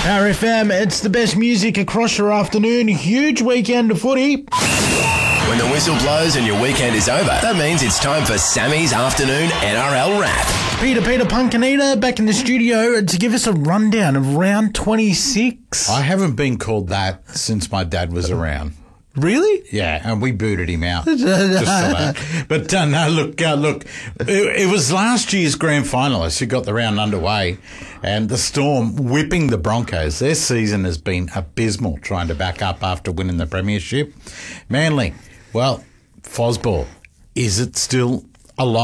Power FM, it's the best music across your afternoon. Huge weekend of footy. When the whistle blows and your weekend is over, that means it's time for Sammy's Afternoon NRL Wrap. Peter Punkanita back in the studio to give us a rundown of round 26. I haven't been called that since my dad was around. Really? Yeah, and we booted him out just for that. But no, look, it was last year's grand finalists who got the round underway, and the Storm whipping the Broncos. Their season has been abysmal trying to back up after winning the premiership. Manly, well, Fosball, is it still alive?